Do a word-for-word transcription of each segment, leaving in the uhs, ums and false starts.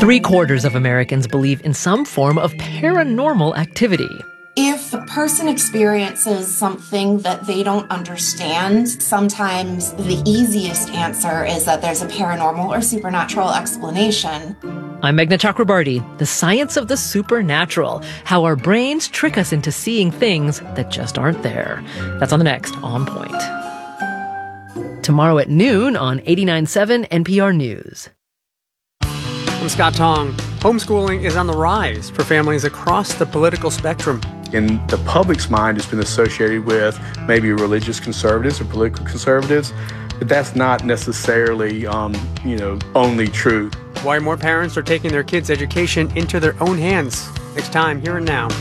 Three quarters of Americans believe in some form of paranormal activity. If a person experiences something that they don't understand, sometimes the easiest answer is that there's a paranormal or supernatural explanation. I'm Meghna Chakrabarty. The science of the supernatural, how our brains trick us into seeing things that just aren't there. That's on the next On Point. Tomorrow at noon on eighty-nine point seven N P R News. I'm Scott Tong. Homeschooling is on the rise for families across the political spectrum. In the public's mind, it's been associated with maybe religious conservatives or political conservatives, but that's not necessarily, um, you know, only true. Why more parents are taking their kids' education into their own hands. Next time, Here and Now.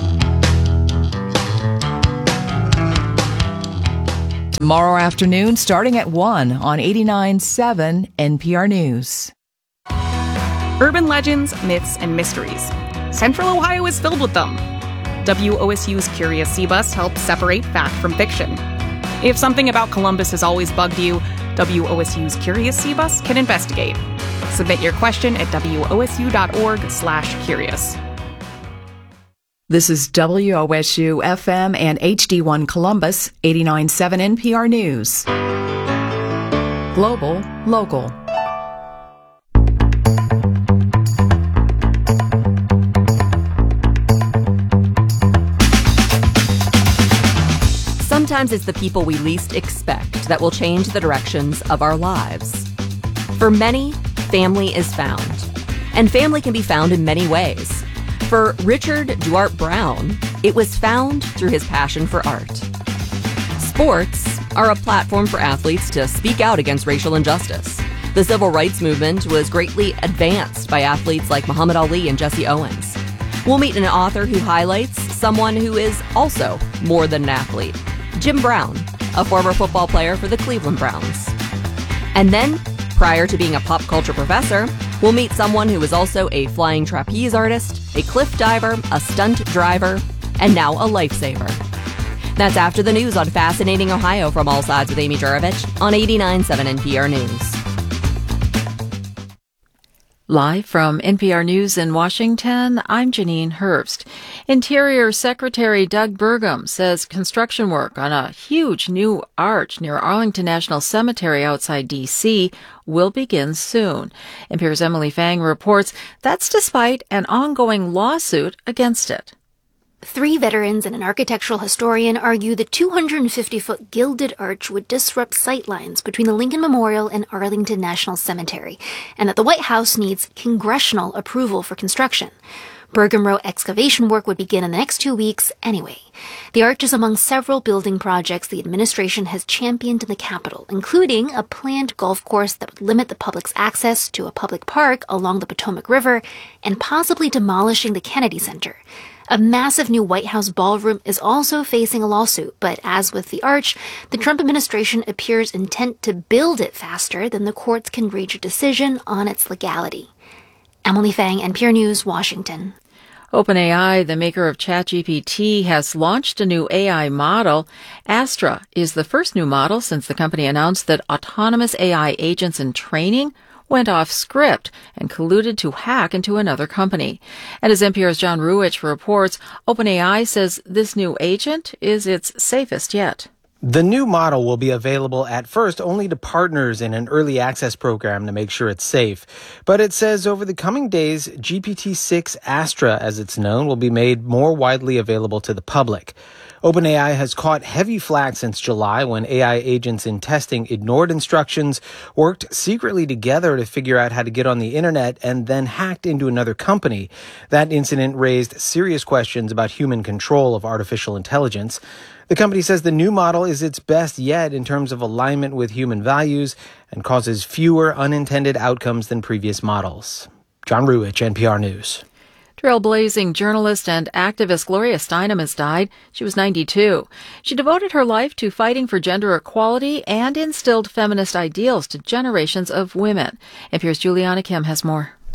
Tomorrow afternoon, starting at one on eighty-nine point seven N P R News. Urban legends, myths, and mysteries. Central Ohio is filled with them. W O S U's Curious Sea Bus helps separate fact from fiction. If something about Columbus has always bugged you, W O S U's Curious Sea Bus can investigate. Submit your question at wosu.org slash curious. This is W O S U F M and H D one Columbus, eighty-nine point seven N P R News. Global, local. Sometimes it's the people we least expect that will change the directions of our lives. For many, family is found. And family can be found in many ways. For Richard Duarte Brown, it was found through his passion for art. Sports are a platform for athletes to speak out against racial injustice. The civil rights movement was greatly advanced by athletes like Muhammad Ali and Jesse Owens. We'll meet an author who highlights someone who is also more than an athlete. Jim Brown, a former football player for the Cleveland Browns. And then, prior to being a pop culture professor, we'll meet someone who is also a flying trapeze artist, a cliff diver, a stunt driver, and now a lifesaver. That's after the news on Fascinating Ohio from All Sides with Amy Jurovich on eighty-nine point seven N P R News. Live from N P R News in Washington, I'm Janine Herbst. Interior Secretary Doug Burgum says construction work on a huge new arch near Arlington National Cemetery outside D C will begin soon. N P R's Emily Fang reports that's despite an ongoing lawsuit against it. Three veterans and an architectural historian argue the two hundred fifty foot gilded arch would disrupt sightlines between the Lincoln Memorial and Arlington National Cemetery, and that the White House needs congressional approval for construction. Burgum wrote excavation work would begin in the next two weeks anyway. The arch is among several building projects the administration has championed in the Capitol, including a planned golf course that would limit the public's access to a public park along the Potomac River, and possibly demolishing the Kennedy Center. A massive new White House ballroom is also facing a lawsuit, but as with the arch, the Trump administration appears intent to build it faster than the courts can reach a decision on its legality. Emily Fang, N P R News, Washington. OpenAI, the maker of ChatGPT, has launched a new A I model. Astra is the first new model since the company announced that autonomous A I agents in training went off script and colluded to hack into another company. And as N P R's John Ruwitch reports, OpenAI says this new agent is its safest yet. The new model will be available at first only to partners in an early access program to make sure it's safe. But it says over the coming days, G P T six Astra, as it's known, will be made more widely available to the public. OpenAI has caught heavy flack since July when A I agents in testing ignored instructions, worked secretly together to figure out how to get on the internet, and then hacked into another company. That incident raised serious questions about human control of artificial intelligence. The company says the new model is its best yet in terms of alignment with human values and causes fewer unintended outcomes than previous models. John Ruwitch, N P R News. Trailblazing journalist and activist Gloria Steinem has died. She was ninety-two. She devoted her life to fighting for gender equality and instilled feminist ideals to generations of women. N P R's Juliana Kim has more.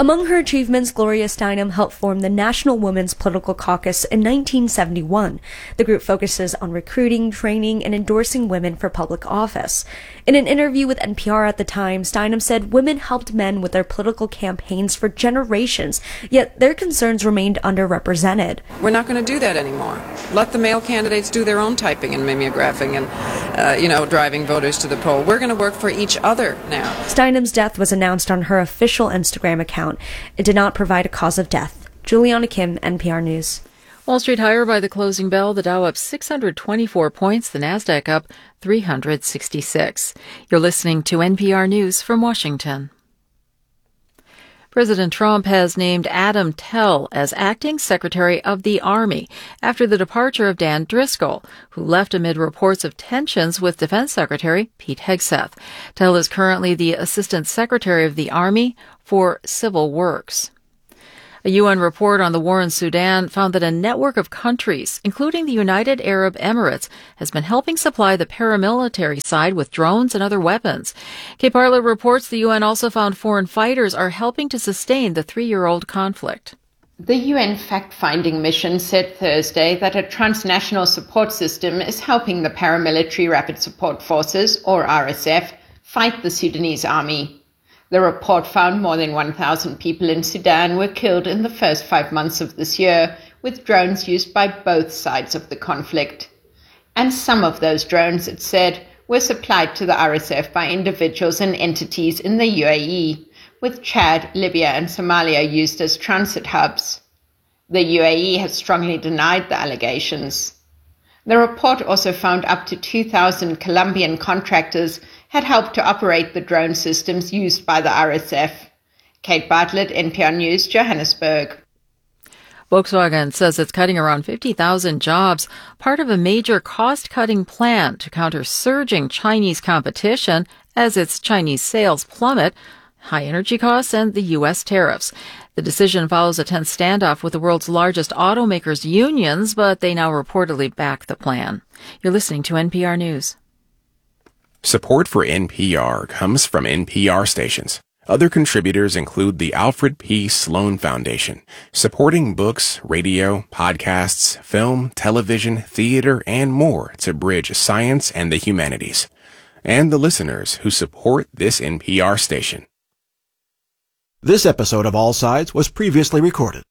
Among her achievements, Gloria Steinem helped form the National Women's Political Caucus in nineteen seventy-one. The group focuses on recruiting, training, and endorsing women for public office. In an interview with N P R at the time, Steinem said women helped men with their political campaigns for generations, yet their concerns remained underrepresented. We're not going to do that anymore. Let the male candidates do their own typing and mimeographing and, uh, you know, driving voters to the poll. We're going to work for each other now. Steinem's death was announced on her official Instagram account. It did not provide a cause of death. Juliana Kim, N P R News. Wall Street higher by the closing bell. The Dow up six hundred twenty-four points. The Nasdaq up three hundred sixty-six. You're listening to N P R News from Washington. President Trump has named Adam Tell as acting Secretary of the Army after the departure of Dan Driscoll, who left amid reports of tensions with Defense Secretary Pete Hegseth. Tell is currently the Assistant Secretary of the Army for Civil Works. A U N report on the war in Sudan found that a network of countries, including the United Arab Emirates, has been helping supply the paramilitary side with drones and other weapons. Kate Bartlett reports the U N also found foreign fighters are helping to sustain the three-year-old conflict. The U N fact-finding mission said Thursday that a transnational support system is helping the Paramilitary Rapid Support Forces, or R S F, fight the Sudanese army. The report found more than one thousand people in Sudan were killed in the first five months of this year, with drones used by both sides of the conflict. And some of those drones, it said, were supplied to the R S F by individuals and entities in the U A E, with Chad, Libya, and Somalia used as transit hubs. The U A E has strongly denied the allegations. The report also found up to two thousand Colombian contractors had helped to operate the drone systems used by the R S F. Kate Bartlett, N P R News, Johannesburg. Volkswagen says it's cutting around fifty thousand jobs, part of a major cost-cutting plan to counter surging Chinese competition as its Chinese sales plummet, high energy costs, and the U S tariffs. The decision follows a tense standoff with the world's largest automakers' unions, but they now reportedly back the plan. You're listening to N P R News. Support for N P R comes from N P R stations. Other contributors include the Alfred P. Sloan Foundation, supporting books, radio, podcasts, film, television, theater, and more to bridge science and the humanities. And the listeners who support this N P R station. This episode of All Sides was previously recorded.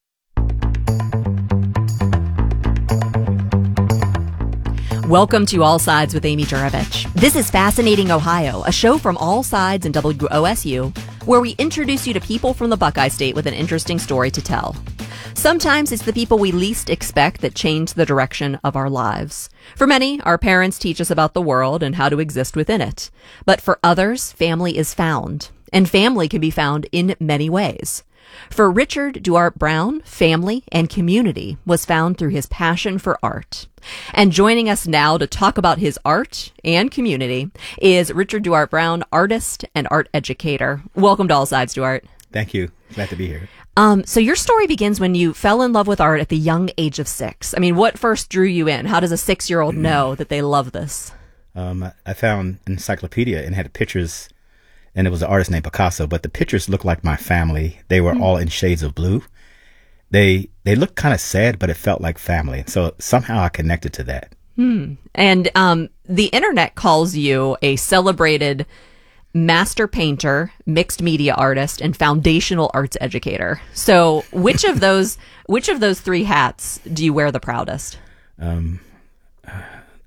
Welcome to All Sides with Amy Juravich. This is Fascinating Ohio, a show from All Sides and W O S U, where we introduce you to people from the Buckeye State with an interesting story to tell. Sometimes it's the people we least expect that change the direction of our lives. For many, our parents teach us about the world and how to exist within it. But for others, family is found. And family can be found in many ways. For Richard Duarte Brown, family and community was found through his passion for art. And joining us now to talk about his art and community is Richard Duarte Brown, artist and art educator. Welcome to All Sides, Duarte. Thank you. Glad to be here. Um, so your story begins when you fell in love with art at the young age of six. I mean, what first drew you in? How does a six-year-old know that they love this? Um, I found an encyclopedia and had pictures, and it was an artist named Picasso, but the pictures looked like my family. They were mm. all in shades of blue. They they looked kind of sad, but it felt like family. So somehow I connected to that. Hmm. And um, the internet calls you a celebrated master painter, mixed media artist, and foundational arts educator. So which of those which of those three hats do you wear the proudest? Um, uh,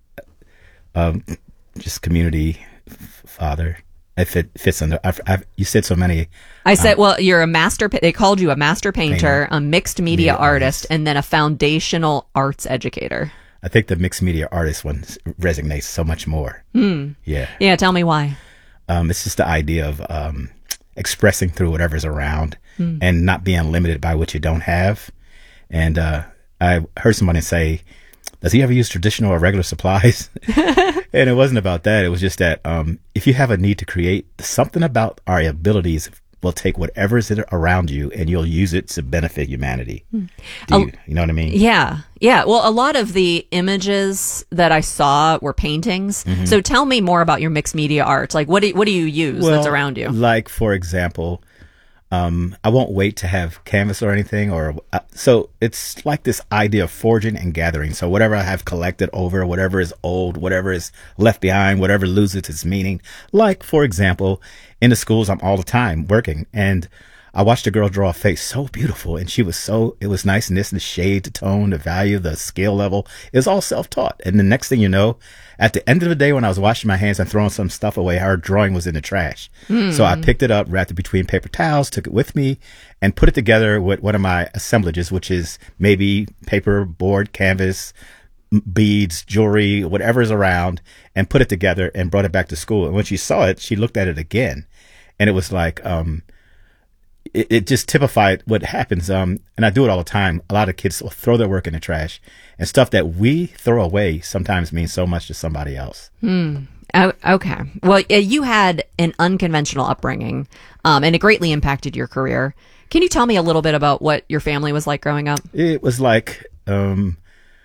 um just community f- father. If it fits under, I've, I've, you said so many. I said, um, well, you're a master, they called you a master painter, painter a mixed media, media artist, artist, and then a foundational arts educator. I think the mixed media artist one resonates so much more. Hmm. Yeah. Yeah, tell me why. Um, it's just the idea of um, expressing through whatever's around hmm. and not being limited by what you don't have. And uh, I heard somebody say, does he ever use traditional or regular supplies? And it wasn't about that. It was just that um, if you have a need to create, something about our abilities will take whatever is around you and you'll use it to benefit humanity. Hmm. Do you, you know what I mean? Yeah. Yeah. Well, a lot of the images that I saw were paintings. Mm-hmm. So tell me more about your mixed media art. Like, what do, what do you use well, that's around you? Like, for example, Um, I won't wait to have canvas or anything, or uh, so it's like this idea of forging and gathering. So whatever I have collected over, whatever is old, whatever is left behind, whatever loses its meaning. Like, for example, in the schools, I'm all the time working, and I watched a girl draw a face so beautiful, and she was so, it was nice, and this, and the shade, the tone, the value, the skill level, it was all self-taught. And the next thing you know, at the end of the day, when I was washing my hands and throwing some stuff away, her drawing was in the trash. Mm. So I picked it up, wrapped it between paper towels, took it with me, and put it together with one of my assemblages, which is maybe paper, board, canvas, beads, jewelry, whatever is around, and put it together and brought it back to school. And when she saw it, she looked at it again, and it was like, um, It, it just typified what happens. Um, and I do it all the time. A lot of kids will throw their work in the trash, and stuff that we throw away sometimes means so much to somebody else. Hmm. Oh, okay. Well, you had an unconventional upbringing, um, and it greatly impacted your career. Can you tell me a little bit about what your family was like growing up? It was like, um,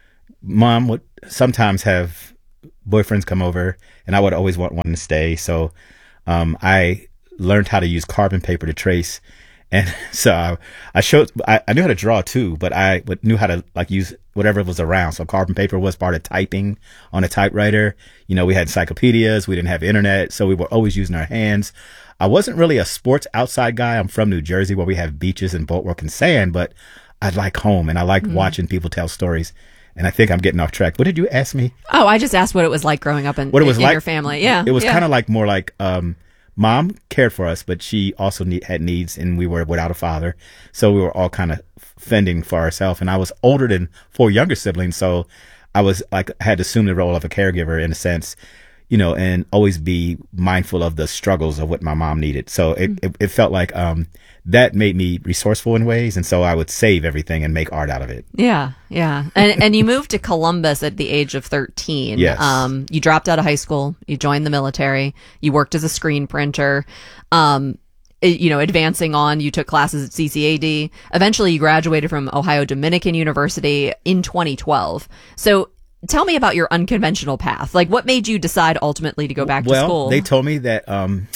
mom would sometimes have boyfriends come over, and I would always want one to stay. So, um, I learned how to use carbon paper to trace. And so I, I showed, I, I knew how to draw too, but I would, knew how to like use whatever was around. So carbon paper was part of typing on a typewriter. You know, we had encyclopedias, we didn't have internet, so we were always using our hands. I wasn't really a sports outside guy. I'm from New Jersey, where we have beaches and boatwork and sand, but I like home, and I liked mm-hmm. watching people tell stories. And I think I'm getting off track. What did you ask me? Oh, I just asked what it was like growing up in, what it was in like, your family. Yeah. It was yeah. kind of like more like, um, Mom cared for us, but she also need, had needs, and we were without a father. So we were all kind of fending for ourselves. And I was older than four younger siblings. So I was like, I had to assume the role of a caregiver in a sense, you know, and always be mindful of the struggles of what my mom needed. So it, mm-hmm. it, it felt like, um, that made me resourceful in ways. And so I would save everything and make art out of it. Yeah. Yeah. And, and you moved to Columbus at the age of thirteen. Yes. Um, you dropped out of high school. You joined the military. You worked as a screen printer. Um, it, you know, advancing on, you took classes at C C A D. Eventually you graduated from Ohio Dominican University in twenty twelve. So tell me about your unconventional path. Like, what made you decide ultimately to go back well, to school? Well, they told me that, um,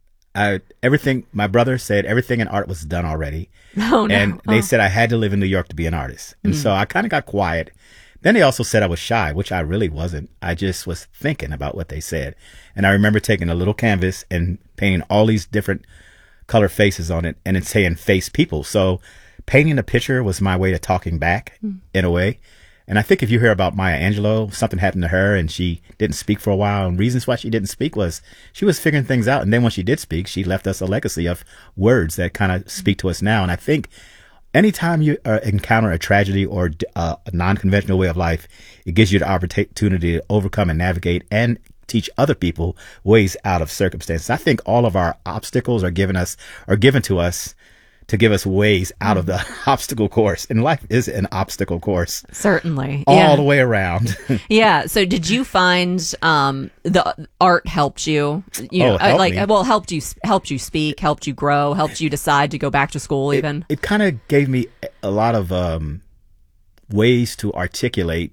I, everything, my brother said everything in art was done already. Oh, no. And they oh. said I had to live in New York to be an artist. And mm. so I kind of got quiet. Then they also said I was shy, which I really wasn't. I just was thinking about what they said. And I remember taking a little canvas and painting all these different color faces on it, and it's saying face people. So painting a picture was my way to talking back mm. in a way. And I think if you hear about Maya Angelou, something happened to her and she didn't speak for a while. And reasons why she didn't speak was she was figuring things out. And then when she did speak, she left us a legacy of words that kind of speak to us now. And I think anytime you uh, encounter a tragedy or uh, a non-conventional way of life, it gives you the opportunity to overcome and navigate and teach other people ways out of circumstances. I think all of our obstacles are given us, are given to us to give us ways out of the obstacle course. And life is an obstacle course. Certainly. All yeah. the way around. Yeah. So did you find um, the art helped you? You know, oh, helped like, me. well, helped you, helped you speak, helped you grow, helped you decide to go back to school it, even? It kind of gave me a lot of um, ways to articulate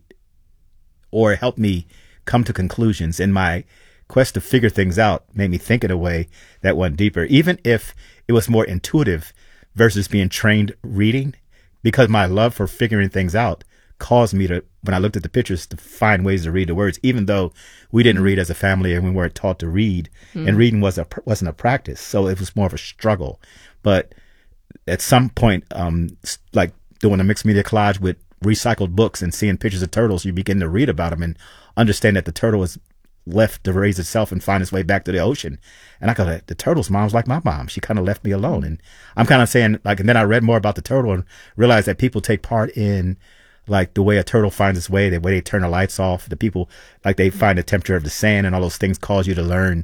or help me come to conclusions. In my quest to figure things out made me think in a way that went deeper, even if it was more intuitive versus being trained reading, because my love for figuring things out caused me to, when I looked at the pictures, to find ways to read the words, even though we didn't read as a family and we weren't taught to read, mm. and reading was a, wasn't a practice. So it was more of a struggle. But at some point, um, like doing a mixed media collage with recycled books and seeing pictures of turtles, you begin to read about them and understand that the turtle was left to raise itself and find its way back to the ocean. And I go, the turtle's mom's like my mom. She kind of left me alone. And I'm kind of saying, like, and then I read more about the turtle and realized that people take part in, like, the way a turtle finds its way, the way they turn the lights off, the people, like, they find the temperature of the sand, and all those things cause you to learn.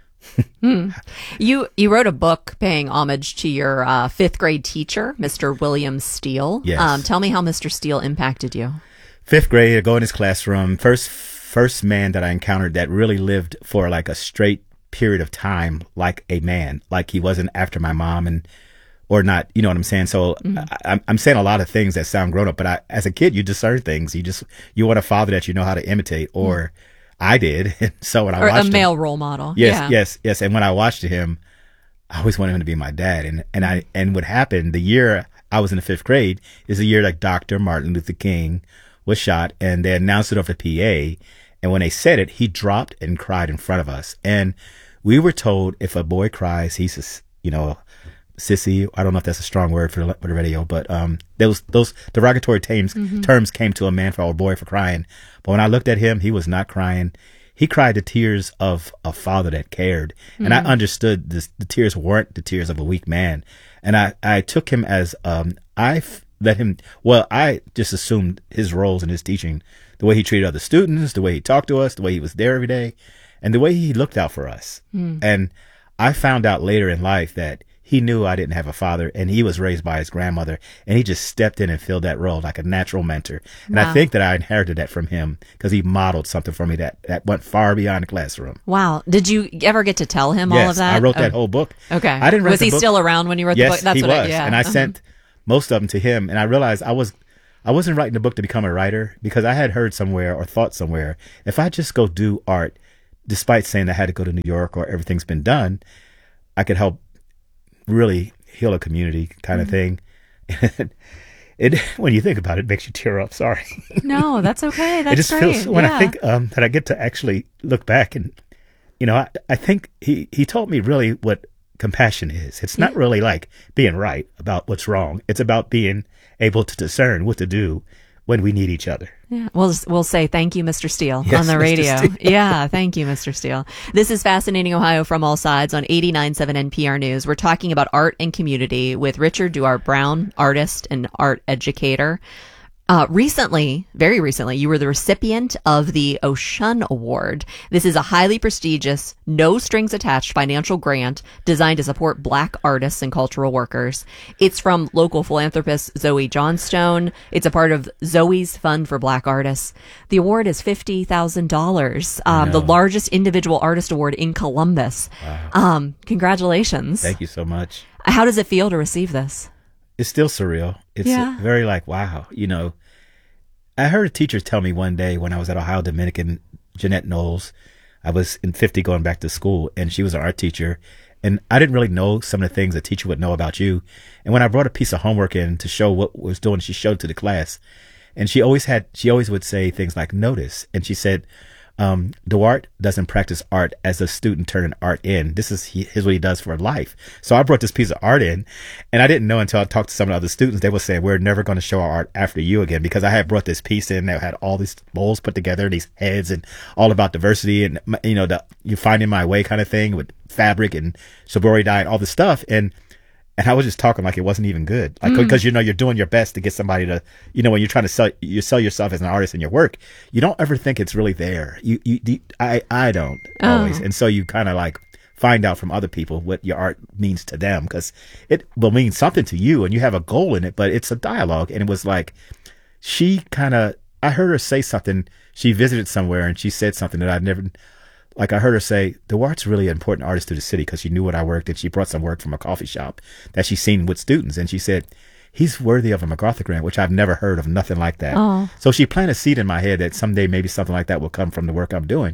hmm. You you wrote a book paying homage to your uh, fifth grade teacher, Mister William Steele. Yes. Um, tell me how Mister Steele impacted you. Fifth grade, I go in his classroom. First, first man that I encountered that really lived for like a straight period of time like a man, like he wasn't after my mom and or not, you know what I'm saying? So mm-hmm. I, I'm saying a lot of things that sound grown up, but I, as a kid, you discern things. You just you want a father that you know how to imitate, or mm-hmm. I did. So when I or watched a male him, role model, yes, yeah. yes, yes. And when I watched him, I always wanted him to be my dad. And, and I, and what happened the year I was in the fifth grade is the year like Doctor Martin Luther King was shot, and they announced it over the P A. And when they said it, he dropped and cried in front of us. And we were told if a boy cries, he's a, you know, sissy. I don't know if that's a strong word for the, for the radio, but um, those those derogatory terms mm-hmm. terms came to a man for or a boy for crying. But when I looked at him, he was not crying. He cried the tears of a father that cared, mm-hmm. and I understood this. The tears weren't the tears of a weak man, and I I took him as um I f- let him. Well, I just assumed his roles in his teaching, the way he treated other students, the way he talked to us, the way he was there every day, and the way he looked out for us. Mm. And I found out later in life that he knew I didn't have a father, and he was raised by his grandmother, and he just stepped in and filled that role like a natural mentor. And wow. I think that I inherited that from him because he modeled something for me that, that went far beyond the classroom. Wow. Did you ever get to tell him yes, all of that? I wrote oh. that whole book. Okay. I didn't write Was the he book. still around when you wrote yes, the book? That's he what was. I, yeah. And I uh-huh. sent most of them to him, and I realized I was I wasn't writing the book to become a writer because I had heard somewhere or thought somewhere, if I just go do art, despite saying I had to go to New York or everything's been done, I could help really heal a community kind mm-hmm. of thing. It, when you think about it, it makes you tear up. Sorry. No, that's okay. That's it just great. feels when yeah. I think um, that I get to actually look back and, you know, I, I think he, he taught me really what compassion is. It's not really like being right about what's wrong. It's about being able to discern what to do when we need each other. Yeah, we'll we'll say thank you, Mister Steele, yes, on the radio. Yeah, thank you, Mister Steele. This is Fascinating Ohio from All Sides on eighty-nine point seven N P R News. We're talking about art and community with Richard Duarte Brown, artist and art educator. Uh, recently, very recently, you were the recipient of the Oshun Award. This is a highly prestigious, no strings attached financial grant designed to support Black artists and cultural workers. It's from local philanthropist Zoe Johnstone. It's a part of Zoe's Fund for Black Artists. The award is fifty thousand dollars, um, the largest individual artist award in Columbus. Wow. Um, congratulations. Thank you so much. How does it feel to receive this? It's still surreal. It's yeah. very like, wow, you know. I heard a teacher tell me one day when I was at Ohio Dominican, Jeanette Knowles, I was in fifty going back to school, and she was an art teacher, and I didn't really know some of the things a teacher would know about you. And when I brought a piece of homework in to show what I was doing, she showed it to the class, and she always had, she always would say things like, notice, and she said, Um, Duarte doesn't practice art as a student turning art in. This is he, here's what he does for life. So I brought this piece of art in, and I didn't know until I talked to some of the other students. They were saying, we're never going to show our art after you again, because I had brought this piece in that had all these bowls put together, these heads, and all about diversity and, you know, the you finding my way kind of thing with fabric and sorority dye and all this stuff. And And I was just talking like it wasn't even good. Like, because, mm. you know, you're doing your best to get somebody to, you know, when you're trying to sell, you sell yourself as an artist in your work, you don't ever think it's really there. You, you, I, I don't oh. always. And so you kind of like find out from other people what your art means to them, because it will mean something to you and you have a goal in it, but it's a dialogue. And it was like, she kind of, I heard her say something. She visited somewhere and she said something that I'd never, like I heard her say, Duarte's really an important artist to the city, because she knew what I worked, and she brought some work from a coffee shop that she's seen with students. And she said, he's worthy of a MacArthur grant, which I've never heard of, nothing like that. Oh. So she planted a seed in my head that someday maybe something like that will come from the work I'm doing.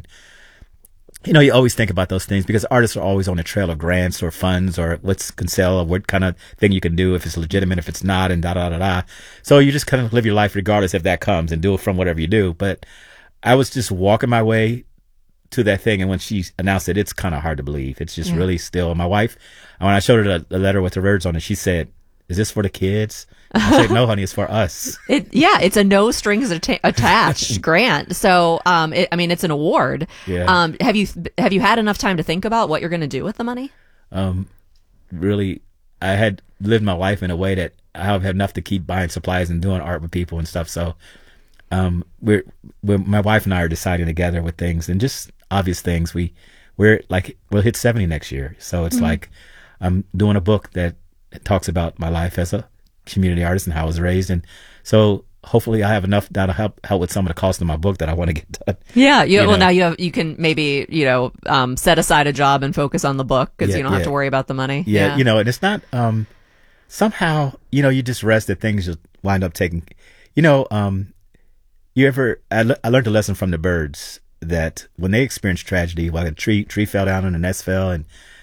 You know, you always think about those things because artists are always on the trail of grants or funds or what's can sell or what kind of thing you can do, if it's legitimate, if it's not, and da da da da. So you just kind of live your life regardless if that comes and do it from whatever you do. But I was just walking my way to that thing, and when she announced it, it's kind of hard to believe. It's just yeah. really still. My wife, when I showed her the, the letter with the words on it, she said, "Is this for the kids?" I said, "No, honey, it's for us." It, yeah, it's a no strings atta- attached grant. So, um, it, I mean, it's an award. Yeah. Um, have you have you had enough time to think about what you're going to do with the money? Um, really, I had lived my life in a way that I have enough to keep buying supplies and doing art with people and stuff. So, um, we're, we're my wife and I are deciding together with things and just obvious things. We we're like we'll hit seventy next year, so it's mm-hmm. like I'm doing a book that talks about my life as a community artist and how I was raised, and so hopefully I have enough that'll help help with some of the cost of my book that I want to get done. Yeah, you, you well know? now you have you can maybe you know um, set aside a job and focus on the book because yeah, you don't yeah. have to worry about the money. Yeah, yeah, you know, and it's not um, somehow you know you just rest that things just wind up taking. You know, um, you ever I, le- I learned a lesson from the birds that when they experience tragedy, like a tree tree fell down and a nest fell, and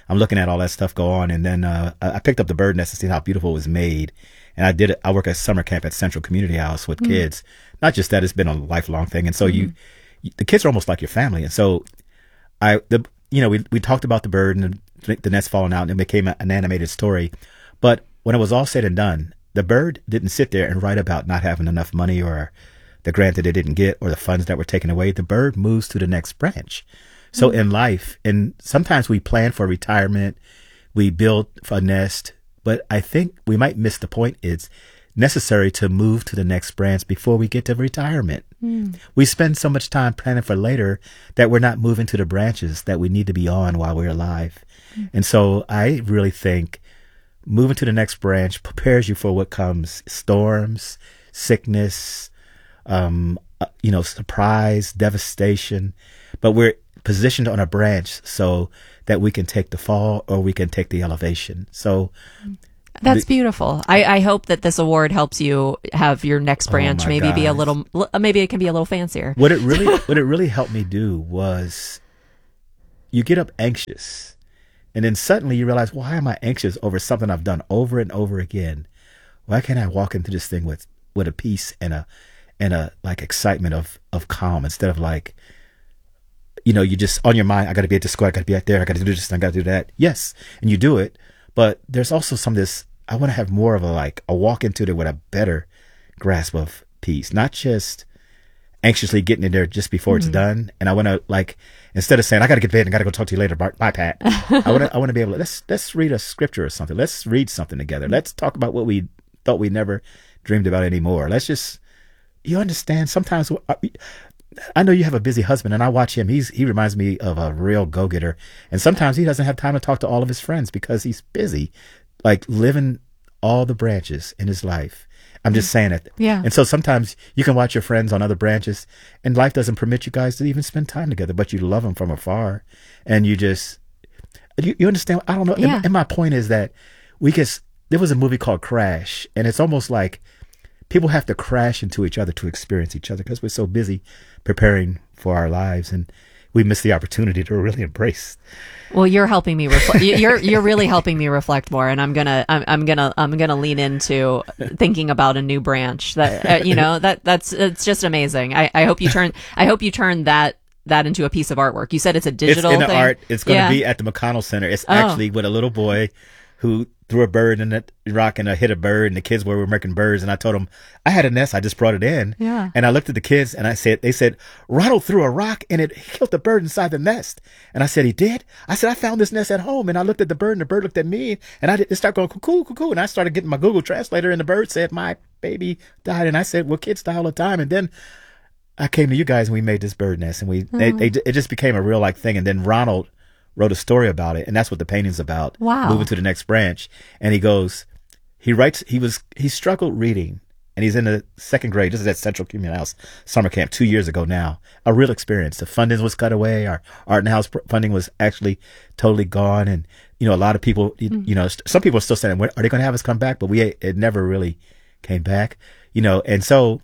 I'm looking at all that stuff go on. And then uh, I picked up the bird nest to see how beautiful it was made. And I did it. I work at summer camp at Central Community House with mm. kids. Not just that, it's been a lifelong thing. And so mm. you, you, the kids are almost like your family. And so I, the, you know, we, we talked about the bird and the, the nest falling out, and it became a, an animated story. But when it was all said and done, the bird didn't sit there and write about not having enough money or the grant that it didn't get or the funds that were taken away. The bird moves to the next branch. So mm. in life, and sometimes we plan for retirement, we build a nest, but I think we might miss the point. It's necessary to move to the next branch before we get to retirement. Mm. We spend so much time planning for later that we're not moving to the branches that we need to be on while we're alive. Mm. And so I really think moving to the next branch prepares you for what comes: storms, sickness, um, uh, you know, surprise, devastation. But we're positioned on a branch so that we can take the fall or we can take the elevation. So that's the, beautiful. I, I hope that this award helps you have your next branch oh maybe gosh. be a little, maybe it can be a little fancier. What it really, what it really helped me do was you get up anxious and then suddenly you realize, why am I anxious over something I've done over and over again? Why can't I walk into this thing with, with a peace and a, and a like excitement of, of calm instead of like, you know, you just on your mind, I got to be at the school, I got to be out there, I got to do this, I got to do that. Yes. And you do it. But there's also some of this, I want to have more of a like a walk into it with a better grasp of peace, not just anxiously getting in there just before mm-hmm. it's done. And I want to like, instead of saying, I got to get to bed and got to go talk to you later, bye, bye Pat. I want to, I want to be able to, let's, let's read a scripture or something. Let's read something together. Let's talk about what we thought we never dreamed about anymore. Let's just, you understand, sometimes I know you have a busy husband, and I watch him. He's he reminds me of a real go-getter. And sometimes he doesn't have time to talk to all of his friends because he's busy, like living all the branches in his life. I'm just saying it. Yeah. And so sometimes you can watch your friends on other branches, and life doesn't permit you guys to even spend time together, but you love them from afar, and you just you, you understand. I don't know. Yeah. And, and my point is that we get. There was a movie called Crash, and it's almost like people have to crash into each other to experience each other because we're so busy preparing for our lives, and we miss the opportunity to really embrace. Well, you're helping me reflect. You're you're really helping me reflect more, and I'm gonna I'm, I'm gonna I'm gonna lean into thinking about a new branch. That uh, you know that that's it's just amazing. I, I hope you turn I hope you turn that that into a piece of artwork. You said it's a digital it's in the thing. art. It's going to yeah. be at the McConnell Center. It's oh. actually with a little boy who threw a bird in the rock and I hit a bird, and the kids were making birds. And I told them, I had a nest, I just brought it in. Yeah. And I looked at the kids and I said, they said, Ronald threw a rock and it killed the bird inside the nest. And I said, he did? I said, I found this nest at home. And I looked at the bird and the bird looked at me, and I did, started going cuckoo, cuckoo. And I started getting my Google Translator, and the bird said, my baby died. And I said, well, kids die all the time. And then I came to you guys and we made this bird nest, and we, mm. they, they, it just became a real like thing. And then Ronald wrote a story about it, and that's what the painting's about. Wow. Moving to the next branch. And he goes, he writes, he was, he struggled reading, and he's in the second grade. This is at Central Community House summer camp two years ago now. A real experience. The funding was cut away. Our art and house funding was actually totally gone. And, you know, a lot of people, you, mm. you know, some people are still saying, are they going to have us come back? But we, it never really came back, you know. And so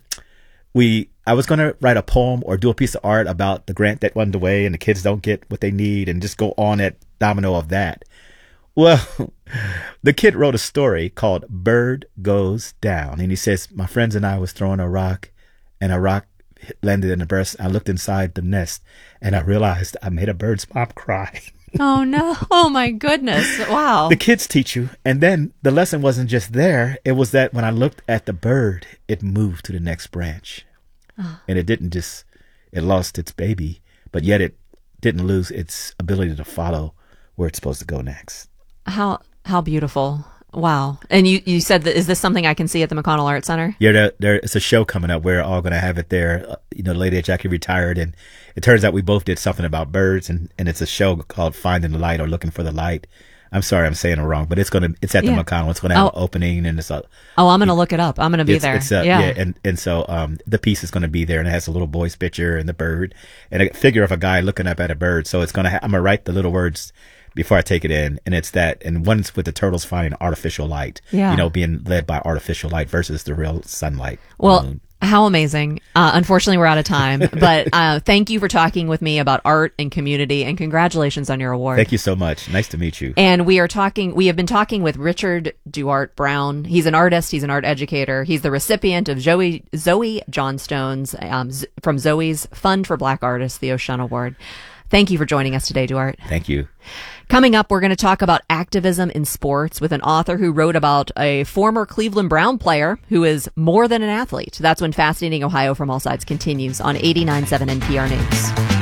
we, I was going to write a poem or do a piece of art about the grant that went away and the kids don't get what they need, and just go on that domino of that. Well, the kid wrote a story called Bird Goes Down. And he says, my friends and I was throwing a rock, and a rock landed in the breast. I looked inside the nest, and I realized I made a bird's mom cry. Oh, no. Oh, my goodness. Wow. The kids teach you. And then the lesson wasn't just there. It was that when I looked at the bird, it moved to the next branch. And it didn't just, it lost its baby, but yet it didn't lose its ability to follow where it's supposed to go next. How how beautiful. Wow. And you, you said that, is this something I can see at the McConnell Art Center? Yeah, there, there, it's a show coming up. We're all going to have it there. Uh, you know, the lady at Jackie retired, and it turns out we both did something about birds, and, and it's a show called Finding the Light or Looking for the Light. I'm sorry, I'm saying it wrong, but it's going to, it's at yeah. the McConnell. It's going to have oh. an opening, and it's a, oh, I'm going to look it up. I'm going to be it's, there. It's a, yeah. yeah. And, and so, um, the piece is going to be there, and it has a little boy's picture and the bird and a figure of a guy looking up at a bird. So it's going to, ha- I'm going to write the little words before I take it in. And it's that, and one's with the turtles finding artificial light, yeah. you know, being led by artificial light versus the real sunlight. Well, How amazing. Uh, unfortunately, we're out of time, but uh, thank you for talking with me about art and community, and congratulations on your award. Thank you so much. Nice to meet you. And we are talking, we have been talking with Richard Duarte Brown. He's an artist. He's an art educator. He's the recipient of Zoe, Zoe Johnstone's, um, Z- from Zoe's Fund for Black Artists, the Oshun Award. Thank you for joining us today, Duarte. Thank you. Coming up, we're going to talk about activism in sports with an author who wrote about a former Cleveland Brown player who is more than an athlete. That's when Fascinating Ohio from All Sides continues on eighty-nine point seven N P R News.